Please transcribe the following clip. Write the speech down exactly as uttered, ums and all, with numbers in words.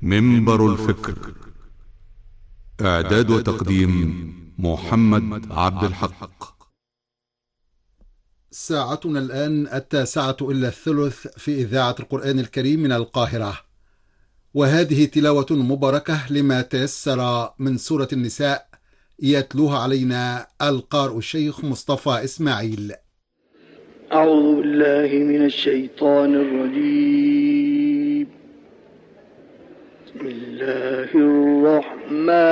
منبر الفكر. إعداد وتقديم محمد عبد الحق. ساعتنا الآن التاسعة إلا الثلث في إذاعة القرآن الكريم من القاهرة، وهذه تلاوة مباركة لما تيسر من سورة النساء، يتلوها علينا القارئ الشيخ مصطفى إسماعيل. أعوذ بالله من الشيطان الرجيم. بسم الله الرحمن